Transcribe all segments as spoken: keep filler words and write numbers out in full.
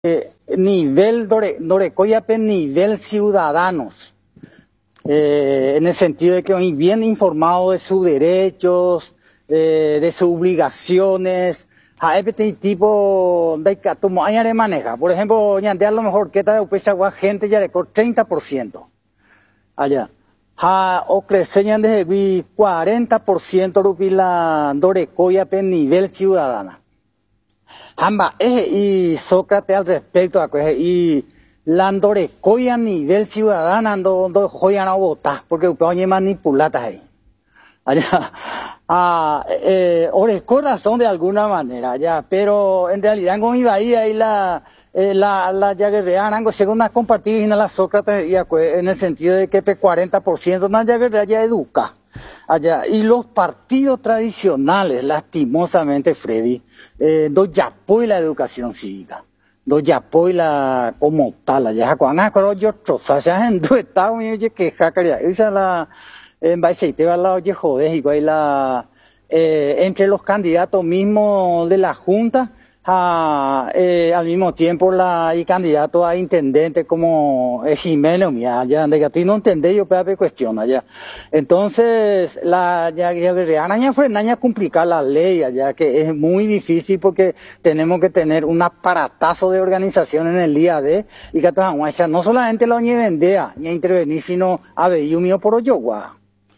eh, nivel dore, dorecoyape nivel ciudadanos, eh, en el sentido de que hoy bien informado de sus derechos, eh, de sus obligaciones, a este tipo de que como hay de maneja. Por ejemplo, ya a lo mejor que está de upesa gente ya de treinta por ciento allá. Ha o creceñan desde cuarenta por ciento rupila dorecoyape nivel ciudadana. Hamba, eh, y Sócrates al respecto, y la dorecoya a nivel ciudadana, ando, ando, joyan a votar, porque ustedes manipulatas ahí. Allá, ah, eh, ore corazón de alguna manera, ya, pero en realidad con mi bahía y la, eh, la, la yaguerreana, según una compartida y la Sócrates, y en el sentido de que cuarenta por ciento la yaguerrea ya educa. Allá. Y los partidos tradicionales, lastimosamente, Freddy, eh, no apoyan la educación cívica, no apoyan como tal, allá cuando acuerdo yo troza, ya en tu estado mío que queja, esa la en Baiceite va la oye joder, igual la eh, entre los candidatos mismos de la Junta, a, eh, al mismo tiempo la y candidato a intendente como eh, Jiménez, mira, ya de que a ti no entendés, yo peor cuestiona ya. Entonces, la ya ya ya fue naña complicar la ley allá, que es muy difícil porque tenemos que tener un aparatazo de organización en el día de y que no solamente la oñe vendea ni intervenir, sino a ver, mío por Oyowa.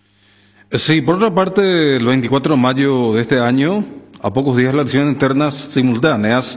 Sí, por otra parte, el veinticuatro de mayo de este año, a pocos días de las elecciones internas simultáneas,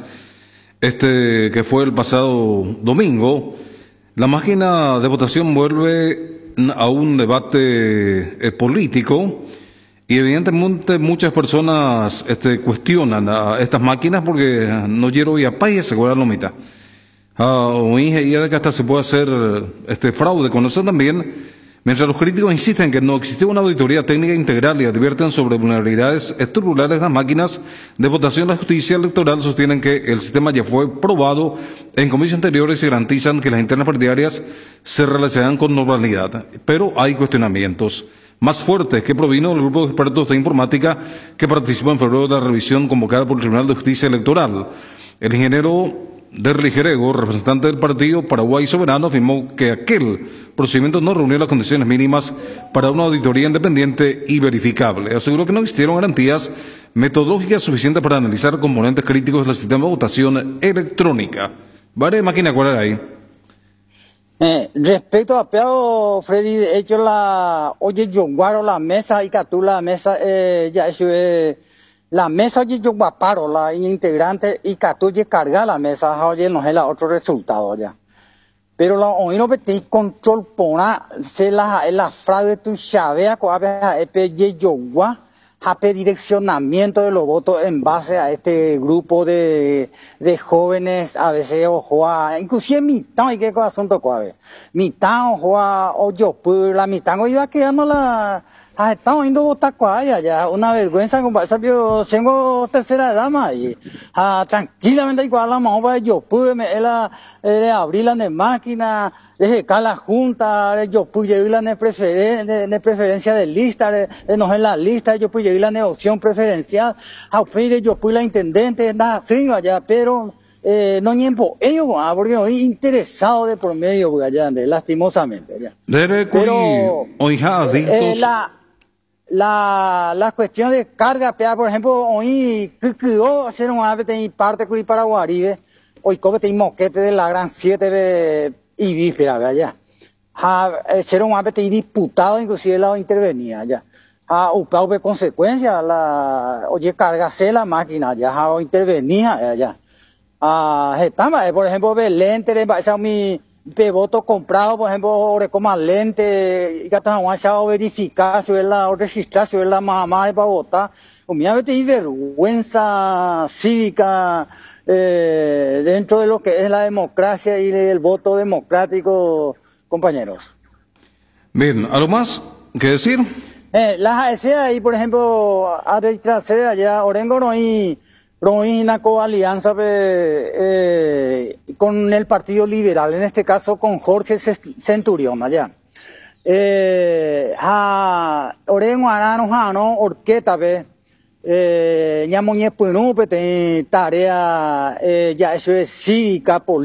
este que fue el pasado domingo, la máquina de votación vuelve a un debate eh, político y evidentemente muchas personas este, cuestionan a estas máquinas porque no quiero ir a país, se acuerdan lo mitad. Ah, o dije de que hasta se puede hacer este fraude con eso también. Mientras los críticos insisten que no existió una auditoría técnica integral y advierten sobre vulnerabilidades estructurales de las máquinas de votación, la justicia electoral sostienen que el sistema ya fue probado en comicios anteriores y garantizan que las internas partidarias se realizarán con normalidad. Pero hay cuestionamientos más fuertes que provino del grupo de expertos de informática que participó en febrero de la revisión convocada por el Tribunal de Justicia Electoral. El ingeniero Derli Jerego, representante del partido Paraguay Soberano, afirmó que aquel procedimiento no reunió las condiciones mínimas para una auditoría independiente y verificable. Aseguró que no existieron garantías metodológicas suficientes para analizar componentes críticos del sistema de votación electrónica. ¿Vale, máquina, cuál era ahí? Eh, respecto a Pedro, Freddy, de hecho, la, oye, yo guardo la mesa y catú la mesa, eh, ya eso es. La mesa oye yo guaparo, la integrante y catuye carga la mesa, oye no es la otro resultado ya. Pero la hoy no petí control pona, se la la fraude tu chavea coabe a epe yo gua, hape direccionamiento de los votos en base a este grupo de, de jóvenes, a veces ojo a, inclusive mitad y qué asunto coabe. Mitad ojo a, o yo pues la mitad o iba quedando la Ah, estamos yendo a votar cuaya ya, una vergüenza, compadre. Yo tengo tercera edad más y ah, tranquilamente igual la mamá yo pude me la eh, abrir la de máquina, le la junta, yo pude ir la de preferen, de, de preferencia de lista, de, de no en la lista, yo pude ir la de opción preferencial, a usted yo pude la intendente, nada así allá, pero eh, no tiempo ellos, porque hoy interesado de por medio allá, lastimosamente allá. Pero oija, eh, la La, la cuestión de carga, por ejemplo, hoy que quedó hacer un ave de parte de Paraguaribe, hoy como te moquete de la gran siete y víspera, allá. Ser un ave de diputado, inclusive la intervenía, allá. A upau de consecuencia, la, oye, cargase la máquina, ya, o intervenía, allá. Ah, estaba, por ejemplo, Belén, esa mi, de voto comprado, por ejemplo, ahora como lente, y que estamos a verificar, si es la, o registrar, si es la mamá para votar. Mira, hay vergüenza cívica eh, dentro de lo que es la democracia y el voto democrático, compañeros. Bien, ¿algo más que decir? Eh, las A E C ahí, por ejemplo, a registrarse allá, Orengo no hay una coalianza eh, con el Partido Liberal, en este caso con Jorge Centurión allá. Eh, a Orengo Arano Jano Orqueta Eh, ñamoñepyrũ peteĩ tarea eh, ya eso es cívica,